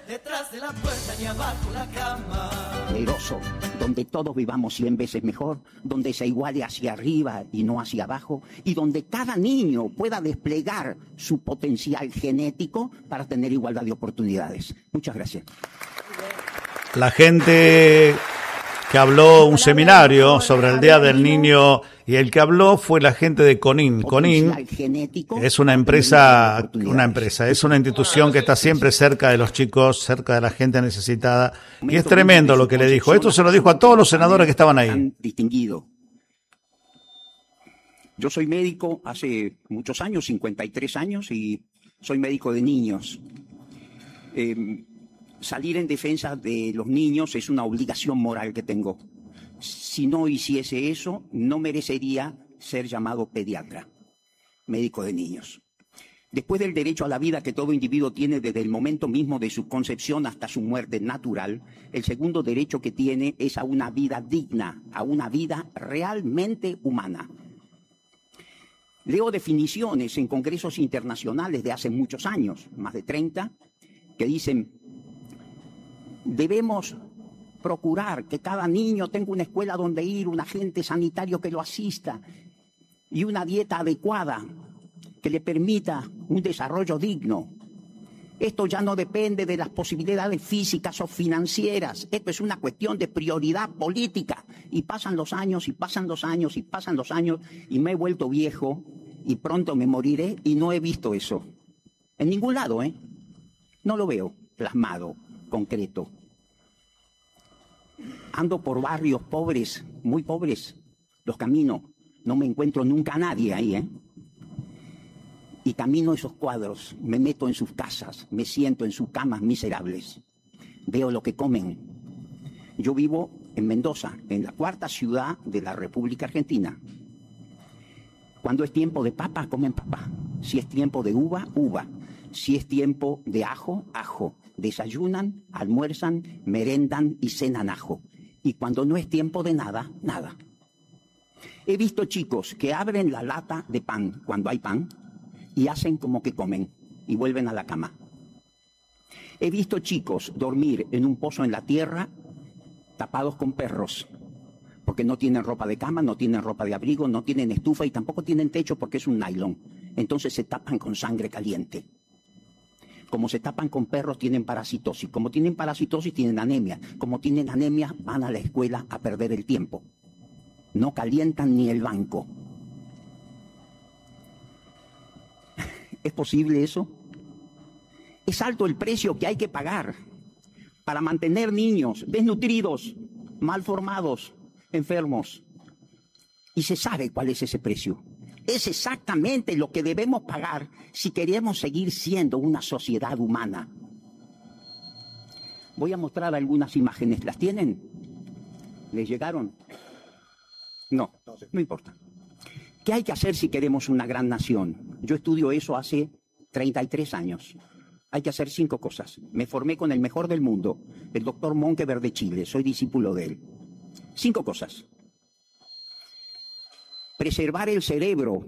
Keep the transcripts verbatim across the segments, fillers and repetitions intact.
detrás de la puerta ni abajo la cama. Poderoso, donde todos vivamos cien veces mejor, donde se iguale hacia arriba y no hacia abajo, y donde cada niño pueda desplegar su potencial genético para tener igualdad de oportunidades. Muchas gracias. La gente que habló un seminario sobre el Día del Niño, y el que habló fue la gente de CONIN. CONIN es una empresa, una empresa, es una institución que está siempre cerca de los chicos, cerca de la gente necesitada, y es tremendo lo que le dijo. Esto se lo dijo a todos los senadores que estaban ahí. Distinguido. Yo soy médico hace muchos años, cincuenta y tres años, y soy médico de niños. Eh, Salir en defensa de los niños es una obligación moral que tengo. Si no hiciese eso, no merecería ser llamado pediatra, médico de niños. Después del derecho a la vida que todo individuo tiene desde el momento mismo de su concepción hasta su muerte natural, el segundo derecho que tiene es a una vida digna, a una vida realmente humana. Leo definiciones en congresos internacionales de hace muchos años, más de treinta, que dicen: debemos procurar que cada niño tenga una escuela donde ir, un agente sanitario que lo asista y una dieta adecuada que le permita un desarrollo digno. Esto ya no depende de las posibilidades físicas o financieras. Esto es una cuestión de prioridad política. Y pasan los años, y pasan los años, y pasan los años, y me he vuelto viejo, y pronto me moriré, y no he visto eso. En ningún lado, ¿eh? No lo veo plasmado, concreto. Ando por barrios pobres, muy pobres, los camino, no me encuentro nunca a nadie ahí, ¿eh? Y camino esos cuadros, me meto en sus casas, me siento en sus camas miserables, veo lo que comen. Yo vivo en Mendoza, en la cuarta ciudad de la República Argentina. Cuando es tiempo de papa, comen papa. Si es tiempo de uva, uva. Si es tiempo de ajo, ajo. Desayunan, almuerzan, merendan y cenan ajo. Y cuando no es tiempo de nada, nada. He visto chicos que abren la lata de pan cuando hay pan y hacen como que comen y vuelven a la cama. He visto chicos dormir en un pozo en la tierra tapados con perros, porque no tienen ropa de cama, no tienen ropa de abrigo, no tienen estufa y tampoco tienen techo porque es un nylon. Entonces se tapan con sangre caliente. Como se tapan con perros, tienen parasitosis. Como tienen parasitosis, tienen anemia. Como tienen anemia, van a la escuela a perder el tiempo. No calientan ni el banco. ¿Es posible eso? Es alto el precio que hay que pagar para mantener niños desnutridos, mal formados, enfermos. Y se sabe cuál es ese precio. Es exactamente lo que debemos pagar si queremos seguir siendo una sociedad humana. Voy a mostrar algunas imágenes. ¿Las tienen? ¿Les llegaron? No, no importa. ¿Qué hay que hacer si queremos una gran nación? Yo estudio eso hace treinta y tres años. Hay que hacer cinco cosas. Me formé con el mejor del mundo, el doctor Monkeberg de Chile. Soy discípulo de él. Cinco cosas. Preservar el cerebro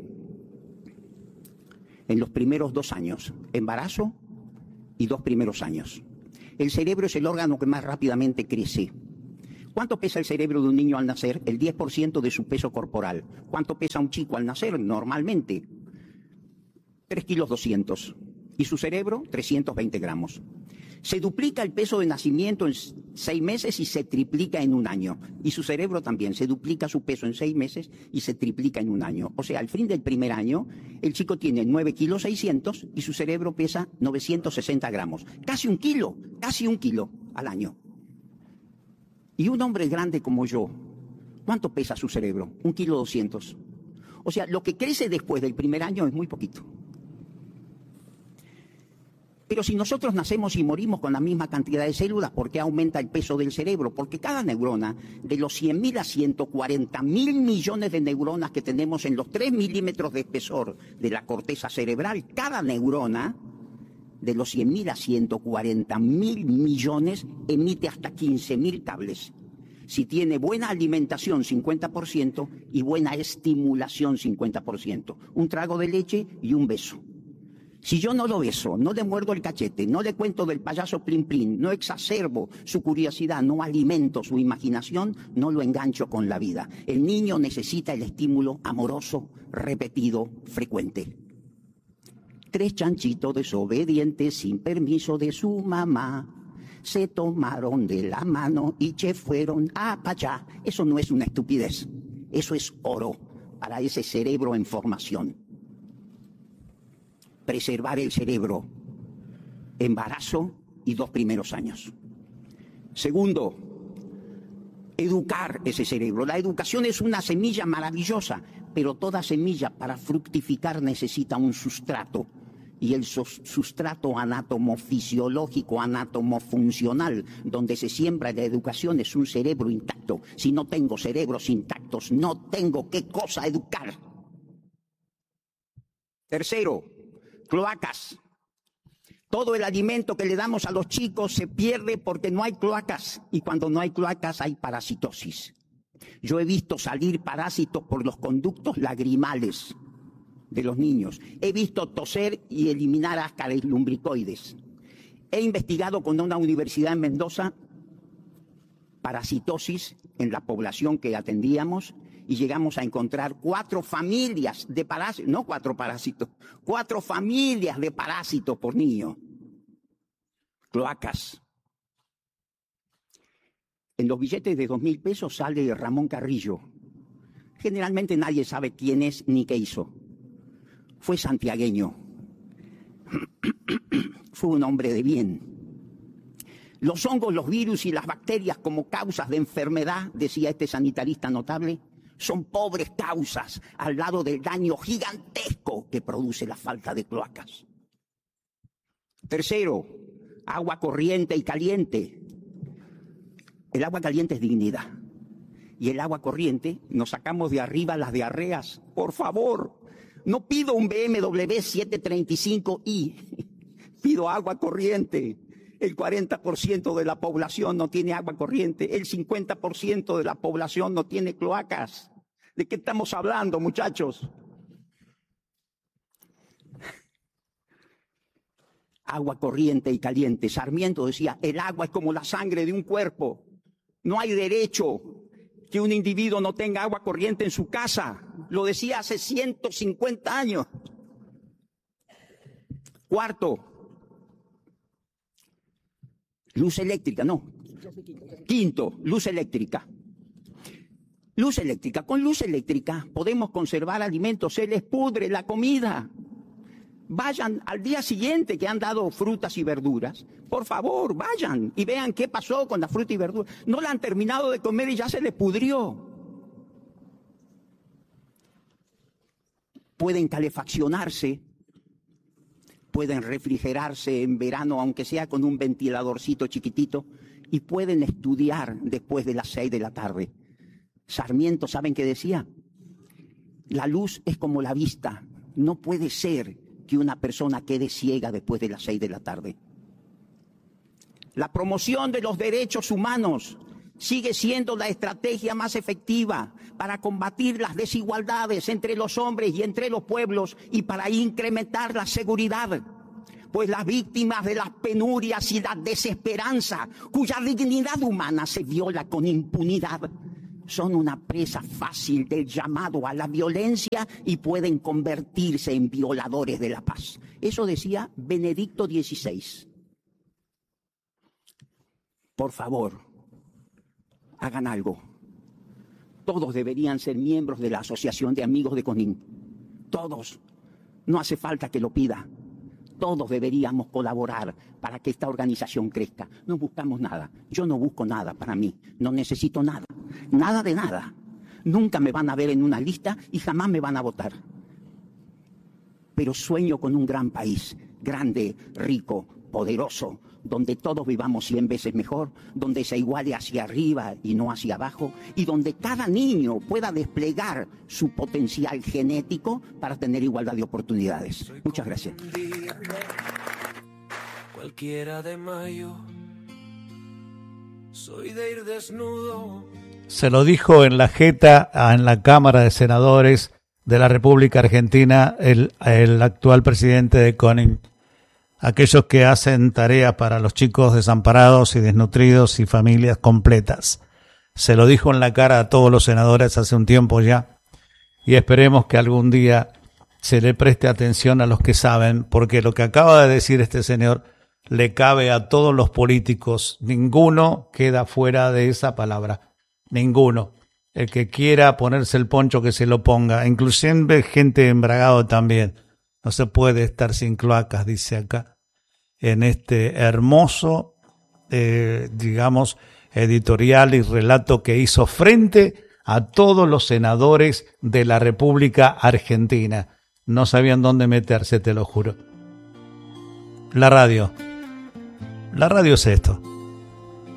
en los primeros dos años, embarazo y dos primeros años. El cerebro es el órgano que más rápidamente crece. ¿Cuánto pesa el cerebro de un niño al nacer? El diez por ciento de su peso corporal. ¿Cuánto pesa un chico al nacer? Normalmente, tres kilos doscientos. Y su cerebro, trescientos veinte gramos. Se duplica el peso de nacimiento en seis meses y se triplica en un año. Y su cerebro también, se duplica su peso en seis meses y se triplica en un año. O sea, al fin del primer año, el chico tiene nueve kilos seiscientos y su cerebro pesa novecientos sesenta gramos. Casi un kilo, casi un kilo al año. Y un hombre grande como yo, ¿cuánto pesa su cerebro? Un kilo doscientos. O sea, lo que crece después del primer año es muy poquito. Pero si nosotros nacemos y morimos con la misma cantidad de células, ¿por qué aumenta el peso del cerebro? Porque cada neurona, de los cien mil a ciento cuarenta mil millones de neuronas que tenemos en los tres milímetros de espesor de la corteza cerebral, cada neurona, de los cien mil a ciento cuarenta mil millones, emite hasta quince mil cables. Si tiene buena alimentación, cincuenta por ciento, y buena estimulación, cincuenta por ciento. Un trago de leche y un beso. Si yo no lo beso, no le muerdo el cachete, no le cuento del payaso Plin Plin, no exacerbo su curiosidad, no alimento su imaginación, no lo engancho con la vida. El niño necesita el estímulo amoroso, repetido, frecuente. Tres chanchitos desobedientes sin permiso de su mamá se tomaron de la mano y se fueron a Pachá. Eso no es una estupidez, eso es oro para ese cerebro en formación. Preservar el cerebro, embarazo y dos primeros años. Segundo, educar ese cerebro. La educación es una semilla maravillosa, pero toda semilla para fructificar necesita un sustrato. Y el sustrato anatomofisiológico, anatomofuncional, donde se siembra la educación es un cerebro intacto. Si no tengo cerebros intactos, no tengo qué cosa educar. Tercero, cloacas. Todo el alimento que le damos a los chicos se pierde porque no hay cloacas. Y cuando no hay cloacas hay parasitosis. Yo he visto salir parásitos por los conductos lagrimales de los niños. He visto toser y eliminar ácaros lumbricoides. He investigado con una universidad en Mendoza parasitosis en la población que atendíamos y llegamos a encontrar cuatro familias de parásitos, no cuatro parásitos, cuatro familias de parásitos por niño. Cloacas. En los billetes de dos mil pesos sale Ramón Carrillo. Generalmente nadie sabe quién es ni qué hizo. Fue santiagueño. Fue un hombre de bien. Los hongos, los virus y las bacterias como causas de enfermedad, decía este sanitarista notable, son pobres causas al lado del daño gigantesco que produce la falta de cloacas. Tercero, agua corriente y caliente. El agua caliente es dignidad. Y el agua corriente, nos sacamos de arriba las diarreas. Por favor, no pido un B M W setecientos treinta y cinco i, pido agua corriente. El cuarenta por ciento de la población no tiene agua corriente, el cincuenta por ciento de la población no tiene cloacas. ¿De qué estamos hablando, muchachos? Agua corriente y caliente. Sarmiento decía, el agua es como la sangre de un cuerpo. No hay derecho que un individuo no tenga agua corriente en su casa. Lo decía hace ciento cincuenta años. Cuarto, luz eléctrica, no. Quinto, luz eléctrica. Luz eléctrica. Con luz eléctrica podemos conservar alimentos, se les pudre la comida. Vayan al día siguiente que han dado frutas y verduras. Por favor, vayan y vean qué pasó con la fruta y verdura. No la han terminado de comer y ya se les pudrió. Pueden calefaccionarse, pueden refrigerarse en verano, aunque sea con un ventiladorcito chiquitito, y pueden estudiar después de las seis de la tarde. Sarmiento, ¿saben qué decía? La luz es como la vista. No puede ser que una persona quede ciega después de las seis de la tarde. La promoción de los derechos humanos sigue siendo la estrategia más efectiva para combatir las desigualdades entre los hombres y entre los pueblos y para incrementar la seguridad. Pues las víctimas de las penurias y la desesperanza, cuya dignidad humana se viola con impunidad, son una presa fácil del llamado a la violencia y pueden convertirse en violadores de la paz. Eso decía Benedicto dieciséis. Por favor, hagan algo. Todos deberían ser miembros de la Asociación de Amigos de Conin. Todos. No hace falta que lo pida. Todos deberíamos colaborar para que esta organización crezca. No buscamos nada. Yo no busco nada para mí. No necesito nada. Nada de nada. Nunca me van a ver en una lista y jamás me van a votar. Pero sueño con un gran país, grande, rico, poderoso, donde todos vivamos cien veces mejor, donde se iguale hacia arriba y no hacia abajo, y donde cada niño pueda desplegar su potencial genético para tener igualdad de oportunidades. Muchas gracias. Cualquiera de mayo, soy de ir desnudo. Se lo dijo en la jeta en la Cámara de Senadores de la República Argentina, el, el actual presidente de CONIN. Aquellos que hacen tareas para los chicos desamparados y desnutridos y familias completas. Se lo dijo en la cara a todos los senadores hace un tiempo ya, y esperemos que algún día se le preste atención a los que saben, porque lo que acaba de decir este señor le cabe a todos los políticos. Ninguno queda fuera de esa palabra. Ninguno. El que quiera ponerse el poncho, que se lo ponga. Inclusive gente embragado también. No se puede estar sin cloacas, dice acá, en este hermoso, eh, digamos, editorial y relato que hizo frente a todos los senadores de la República Argentina. No sabían dónde meterse, te lo juro. La radio. La radio es esto.